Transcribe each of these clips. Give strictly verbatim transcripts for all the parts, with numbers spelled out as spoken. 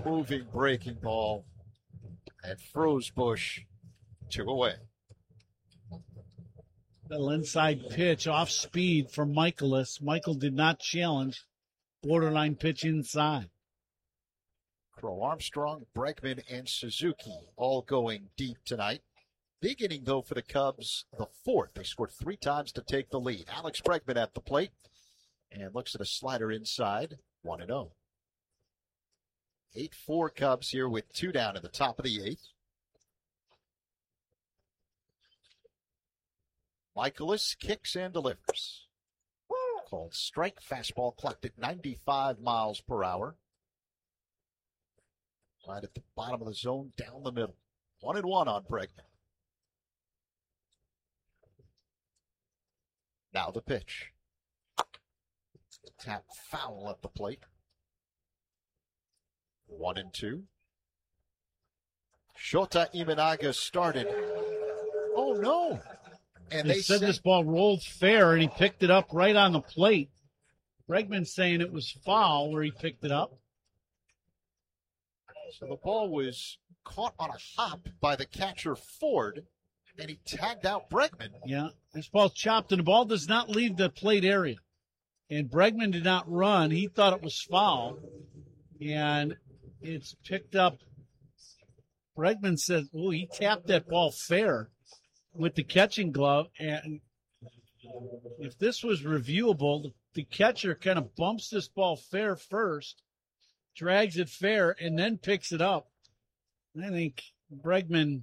moving breaking ball. And Frozebush two away. Little inside pitch off speed from Michaelis. Michael did not challenge. Borderline pitch inside. Crow Armstrong, Bregman, and Suzuki all going deep tonight. Big inning, though, for the Cubs, the fourth. They scored three times to take the lead. Alex Bregman at the plate and looks at a slider inside, one and oh. eight four Cubs here with two down in the top of the eighth. Michaelis kicks and delivers. Called strike. Fastball clocked at ninety-five miles per hour. Right at the bottom of the zone, down the middle. One and one on Bregman. Now the pitch. Tap foul at the plate. One and two. Shota Imanaga started. Oh, no. And they, they said say, this ball rolled fair, and he picked it up right on the plate. Bregman saying it was foul where he picked it up. So the ball was caught on a hop by the catcher Ford, and he tagged out Bregman. Yeah, this ball chopped, and the ball does not leave the plate area. And Bregman did not run. He thought it was foul, and it's picked up. Bregman said, oh, he tapped that ball fair with the catching glove, and if this was reviewable, the, the catcher kind of bumps this ball fair first, drags it fair, and then picks it up. I think Bregman,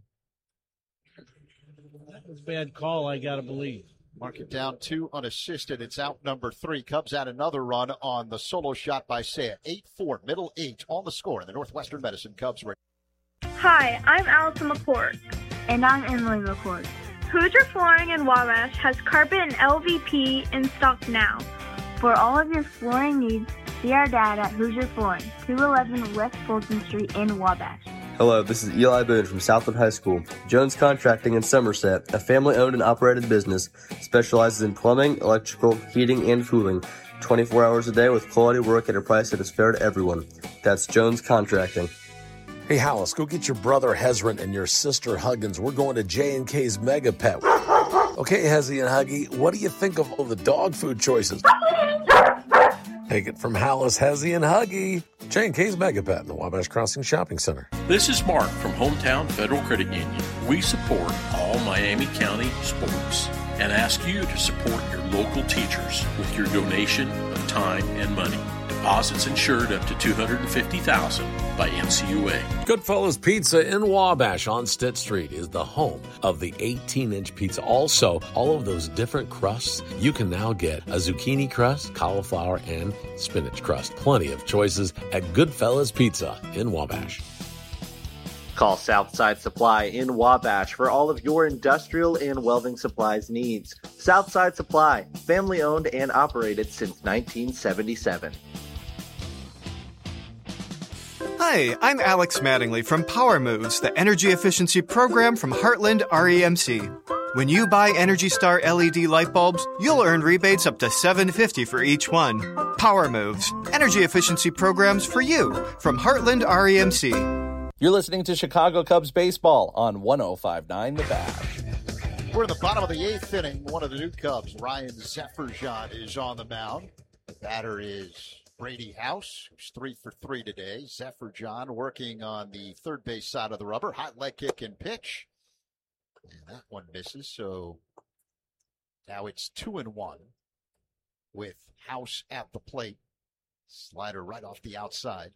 that was a bad call, I got to believe. Mark it down, two unassisted. It's out number three. Cubs add another run on the solo shot by Seiya. eight four, middle eight on the score in the Northwestern Medicine Cubs. Hi, I'm Allison McCord. And I'm Emily McCord. Hoosier Flooring in Wabash has carpet and L V P in stock now. For all of your flooring needs, see our dad at Hoosier Flooring, two eleven West Fulton Street in Wabash. Hello, this is Eli Boone from Southwood High School. Jones Contracting in Somerset, a family-owned and operated business, specializes in plumbing, electrical, heating, and cooling, twenty-four hours a day with quality work at a price that is fair to everyone. That's Jones Contracting. Hey, Hollis, go get your brother Hezron and your sister Huggins. We're going to J and K's Mega Pet. Okay, Hezzy and Huggy, what do you think of all the dog food choices? Take it from Hollis, Hezzy, and Huggy. J and K's Mega Pet in the Wabash Crossing Shopping Center. This is Mark from Hometown Federal Credit Union. We support all Miami County sports and ask you to support your local teachers with your donation of time and money. Deposits insured up to two hundred fifty thousand dollars by N C U A. Goodfellas Pizza in Wabash on Stitt Street is the home of the eighteen-inch pizza. Also, all of those different crusts, you can now get a zucchini crust, cauliflower, and spinach crust. Plenty of choices at Goodfellas Pizza in Wabash. Call Southside Supply in Wabash for all of your industrial and welding supplies needs. Southside Supply, family owned and operated since nineteen seventy-seven. Hi, I'm Alex Mattingly from Power Moves, the energy efficiency program from Heartland R E M C. When you buy Energy Star L E D light bulbs, you'll earn rebates up to seven dollars and fifty cents for each one. Power Moves, energy efficiency programs for you from Heartland R E M C. You're listening to Chicago Cubs baseball on one oh five point nine The Bash. We're in the bottom of the eighth inning. One of the new Cubs, Ryan Zefferjan, is on the mound. The batter is Brady House, who's three for three today. Zefferjan working on the third base side of the rubber. Hot leg kick and pitch. And that one misses, so now it's two and one with House at the plate. Slider right off the outside.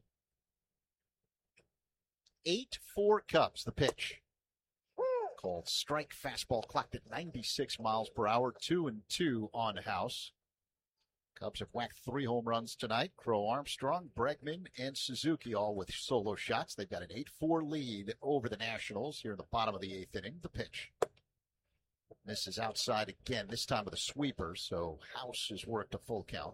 eight four Cubs, the pitch. Called strike. Fastball clocked at ninety-six miles per hour. Two and two on House. Cubs have whacked three home runs tonight. Crow Armstrong, Bregman, and Suzuki all with solo shots. They've got an eight four lead over the Nationals here in the bottom of the eighth inning. The pitch. This is outside again, this time with a sweeper, so House has worked a full count.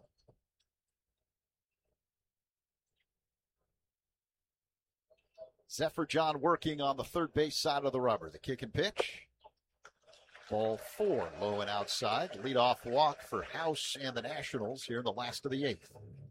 Zefferjan working on the third base side of the rubber. The kick and pitch. Ball four, low and outside. Leadoff walk for House and the Nationals here in the last of the eighth.